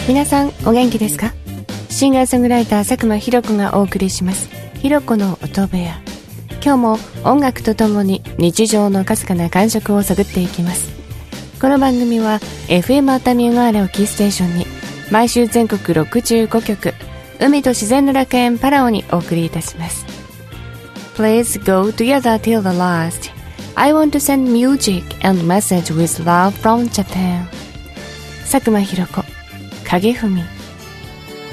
皆さんお元気ですか？シンガーソングライター佐久間ひろ子がお送りしますひろ子の音部屋。今日も音楽とともに日常のかすかな感触を探っていきます。この番組は FM 熱海小原をキーステーションに毎週全国65局海と自然の楽園パラオにお送りいたします。 Please go together till the last. I want to send music and message with love from Japan. 佐久間ひろ子影文。